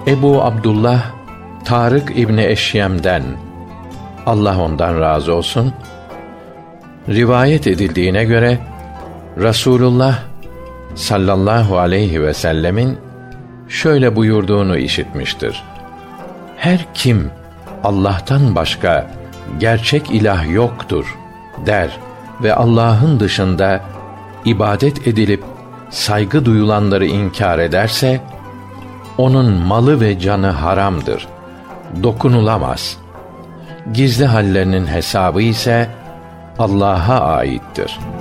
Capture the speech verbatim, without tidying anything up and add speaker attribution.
Speaker 1: Ebu Abdullah Tarık İbni Eşyem'den, Allah ondan razı olsun, rivayet edildiğine göre Rasulullah sallallahu aleyhi ve sellemin şöyle buyurduğunu işitmiştir: her kim Allah'tan başka gerçek ilah yoktur der ve Allah'ın dışında ibadet edilip saygı duyulanları inkar ederse, onun malı ve canı haramdır, dokunulamaz. Gizli hallerinin hesabı ise Allah'a aittir.